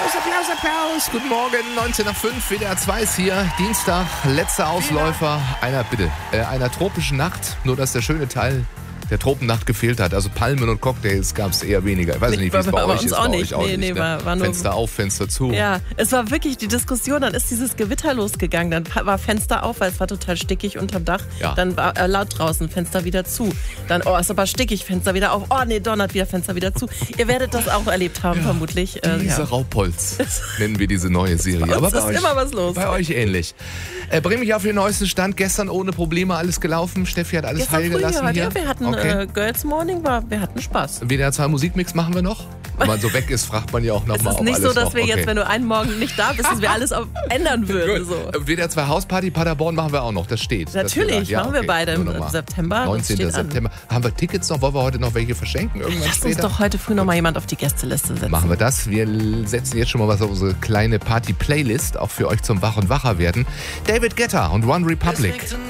Applaus. Guten Morgen, 19 nach 5, WDR 2 ist hier. Dienstag, letzter Ausläufer einer tropischen Nacht. Nur, dass der schöne Teil der Tropennacht gefehlt hat. Also Palmen und Cocktails gab es eher weniger. Ich weiß nicht, wie es bei euch ist. Auch nicht. Nee, ne? war nur Fenster auf, Fenster zu. Ja, es war wirklich die Diskussion. Dann ist dieses Gewitter losgegangen. Dann war Fenster auf, weil es war total stickig unterm Dach. Ja. Dann war laut draußen, Fenster wieder zu. Dann, ist aber stickig, Fenster wieder auf. Oh nee, donnert wieder, Fenster wieder zu. Ihr werdet das auch erlebt haben, vermutlich. Diese Raupolz nennen wir diese neue Serie. Aber bei euch, immer was los. Bei euch ähnlich. Bring mich auf den neuesten Stand. Gestern ohne Probleme alles gelaufen. Steffi hat alles heil gelassen hier. Ja, wir hatten Girls Morning, wir hatten Spaß. WDR 2 Musikmix machen wir noch. Wenn man so weg ist, fragt man ja auch nochmal. Es ist nicht so, dass wir jetzt, wenn du einen Morgen nicht da bist, dass wir alles ändern würden. So. WDR 2 Hausparty Paderborn machen wir auch noch, das steht. Natürlich, machen wir beide im September. 19. September. Haben wir Tickets noch? Wollen wir heute noch welche verschenken? Lass uns doch heute früh noch mal jemand auf die Gästeliste setzen. Machen wir das. Wir setzen jetzt schon mal was auf unsere kleine Party-Playlist, auch für euch zum Wach- und Wacher werden. David Guetta und One Republic.